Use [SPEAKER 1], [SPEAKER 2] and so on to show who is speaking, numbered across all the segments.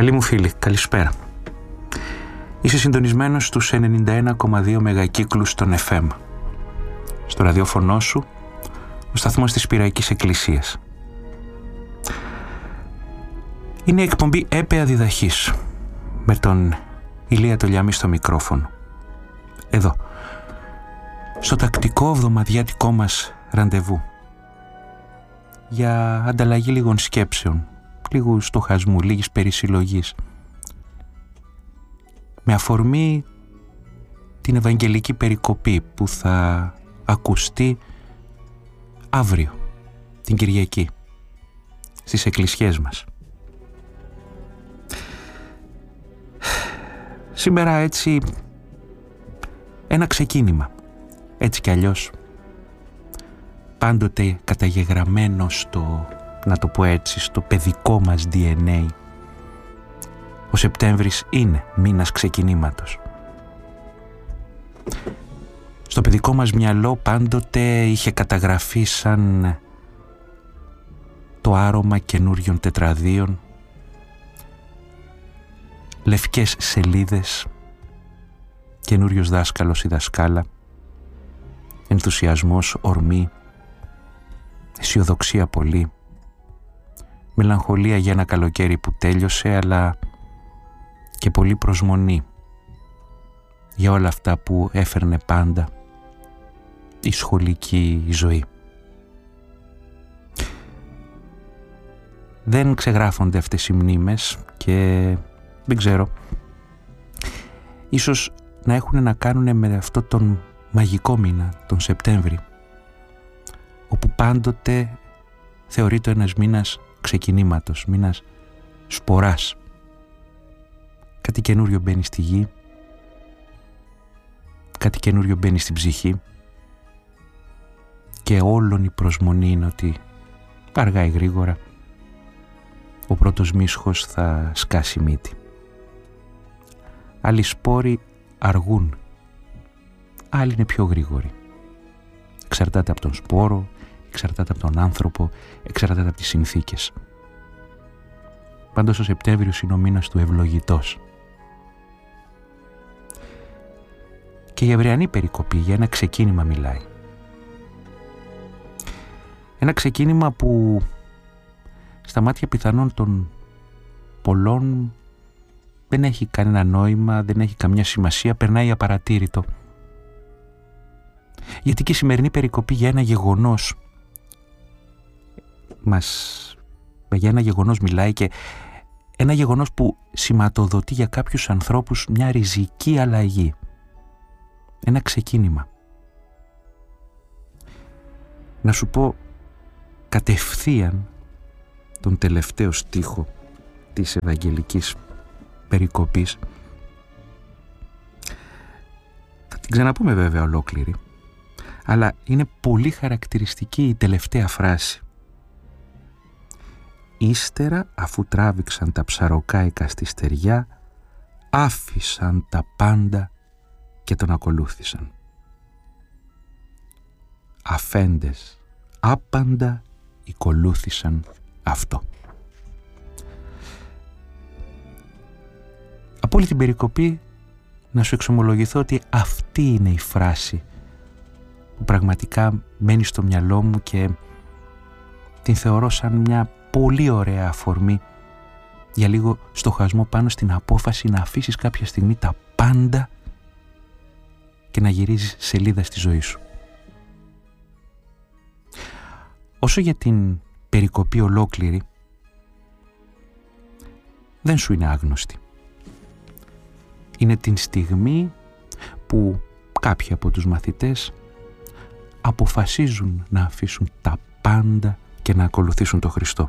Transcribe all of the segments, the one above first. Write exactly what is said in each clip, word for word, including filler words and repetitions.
[SPEAKER 1] Καλή μου φίλη, καλησπέρα. Είσαι συντονισμένος στους ενενήντα ένα κόμμα δύο μεγακύκλους των εφ εμ. Στο ραδιόφωνο σου, ο σταθμός της Πυραϊκής Εκκλησίας. Είναι η εκπομπή Έπεα Διδαχής, με τον Ηλία Τολιάμι στο μικρόφωνο. Εδώ, στο τακτικό εβδομαδιάτικό μας ραντεβού, για ανταλλαγή λίγων σκέψεων, λίγου στοχασμού, λίγης περισυλλογής, με αφορμή την Ευαγγελική περικοπή που θα ακουστεί αύριο, την Κυριακή, στις εκκλησιές μας. Σήμερα έτσι ένα ξεκίνημα, έτσι κι αλλιώς, πάντοτε καταγεγραμμένο στο, να το πω έτσι, στο παιδικό μας ντι εν έι. Ο Σεπτέμβρης είναι μήνας ξεκινήματος. Στο παιδικό μας μυαλό πάντοτε είχε καταγραφεί σαν το άρωμα καινούριων τετραδίων, λευκές σελίδες, καινούριος δάσκαλος ή δασκάλα, ενθουσιασμός, ορμή, αισιοδοξία πολύ, μελαγχολία για ένα καλοκαίρι που τέλειωσε, αλλά και πολύ προσμονή για όλα αυτά που έφερνε πάντα η σχολική ζωή. Δεν ξεγράφονται αυτές οι μνήμες και δεν ξέρω, ίσως να έχουν να κάνουν με αυτό τον μαγικό μήνα, τον Σεπτέμβρη, όπου πάντοτε θεωρείται ένας μήνας ξεκινήματος, μήνας σποράς. Κάτι καινούριο μπαίνει στη γη, κάτι καινούριο μπαίνει στην ψυχή και όλον η προσμονή είναι ότι αργά ή γρήγορα ο πρώτος μίσχος θα σκάσει μύτη. Άλλοι σπόροι αργούν, άλλοι είναι πιο γρήγοροι. Εξαρτάται από τον σπόρο, εξαρτάται από τον άνθρωπο, εξαρτάται από τις συνθήκες. Πάντως ο Σεπτέμβριος είναι ο μήνας του ευλογητός. Και η Εβραιανή περικοπή για ένα ξεκίνημα μιλάει. Ένα ξεκίνημα που στα μάτια πιθανόν των πολλών δεν έχει κανένα νόημα, δεν έχει καμιά σημασία, περνάει απαρατήρητο. Γιατί και η σημερινή περικοπή για ένα γεγονός μας, για ένα γεγονός μιλάει, και ένα γεγονός που σηματοδοτεί για κάποιους ανθρώπους μια ριζική αλλαγή. Ένα ξεκίνημα. Να σου πω κατευθείαν τον τελευταίο στίχο της Ευαγγελικής περικοπής. Θα την ξαναπούμε βέβαια ολόκληρη, αλλά είναι πολύ χαρακτηριστική η τελευταία φράση. Ύστερα, αφού τράβηξαν τα ψαροκάικα στη στεριά, άφησαν τα πάντα και τον ακολούθησαν. Αφέντες άπαντα ακολούθησαν αυτό. Από όλη την περικοπή να σου εξομολογηθώ ότι αυτή είναι η φράση που πραγματικά μένει στο μυαλό μου και την θεωρώ σαν μια πολύ ωραία αφορμή για λίγο στοχασμό πάνω στην απόφαση να αφήσεις κάποια στιγμή τα πάντα και να γυρίζεις σελίδα στη ζωή σου. Όσο για την περικοπή ολόκληρη, δεν σου είναι άγνωστη. Είναι την στιγμή που κάποιοι από τους μαθητές αποφασίζουν να αφήσουν τα πάντα και να ακολουθήσουν τον Χριστό.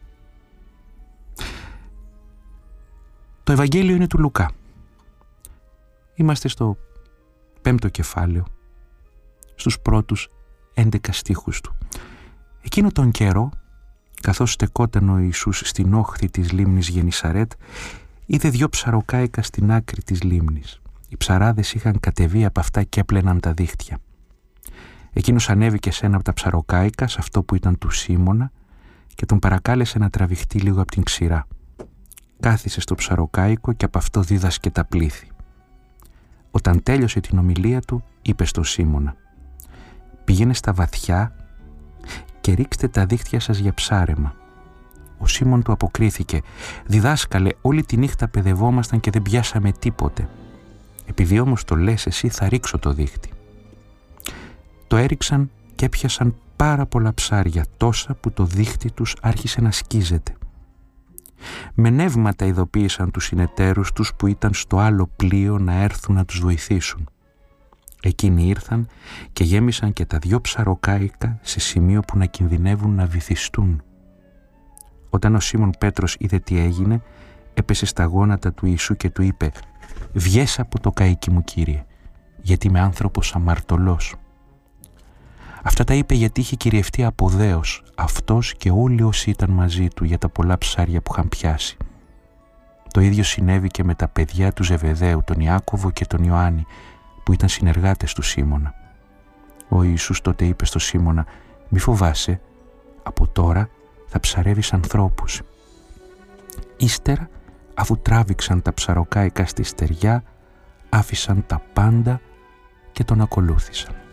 [SPEAKER 1] Το Ευαγγέλιο είναι του Λουκά. Είμαστε στο πέμπτο κεφάλαιο, στους πρώτους έντεκα στίχους του. Εκείνο τον καιρό, καθώς στεκόταν ο Ιησούς στην όχθη της λίμνης Γενισαρέτ, είδε δυο ψαροκάικα στην άκρη της λίμνης. Οι ψαράδες είχαν κατεβεί από αυτά και έπλαιναν τα δίχτυα. Εκείνος ανέβηκε σε ένα από τα ψαροκάικα, σε αυτό που ήταν του Σίμωνα, και τον παρακάλεσε να τραβηχτεί λίγο από την ξηρά. κάθισε στο ψαροκάικο και από αυτό δίδασκε τα πλήθη. Όταν τέλειωσε την ομιλία του, είπε στον Σίμωνα: «Πήγαινε στα βαθιά και ρίξτε τα δίχτυα σας για ψάρεμα». Ο Σίμων του αποκρίθηκε: «Διδάσκαλε, όλη τη νύχτα παιδευόμασταν και δεν πιάσαμε τίποτε. Επειδή όμως το λες εσύ, θα ρίξω το δίχτυ». Το έριξαν και έπιασαν πάρα πολλά ψάρια, τόσα που το δίχτυ τους άρχισε να σκίζεται. Με νεύματα ειδοποίησαν τους συνεταίρους τους που ήταν στο άλλο πλοίο να έρθουν να τους βοηθήσουν. Εκείνοι ήρθαν και γέμισαν και τα δυο ψαροκάικα σε σημείο που να κινδυνεύουν να βυθιστούν. Όταν ο Σίμων Πέτρος είδε τι έγινε, έπεσε στα γόνατα του Ιησού και του είπε: «Βγες από το καΐκι μου, Κύριε, γιατί είμαι άνθρωπος αμαρτωλός». Αυτά τα είπε γιατί είχε κυριευτεί από δέος αυτός και όλοι όσοι ήταν μαζί του για τα πολλά ψάρια που είχαν πιάσει. Το ίδιο συνέβη και με τα παιδιά του Ζεβεδαίου, τον Ιάκωβο και τον Ιωάννη, που ήταν συνεργάτες του Σίμωνα. Ο Ιησούς τότε είπε στο Σίμωνα: «Μη φοβάσαι, από τώρα θα ψαρεύεις ανθρώπους». Ύστερα, αφού τράβηξαν τα ψαροκάικα στη στεριά, άφησαν τα πάντα και τον ακολούθησαν.